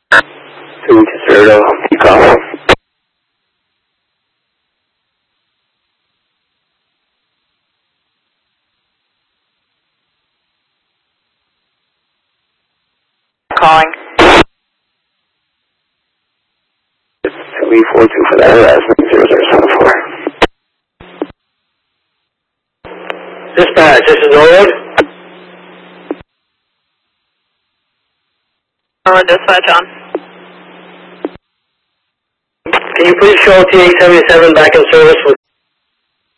220, take off. Calling. 342 for that harassment, 0074. Dispatch, this is Norwood. Norwood dispatch on. Can you please show TA-77 back in service with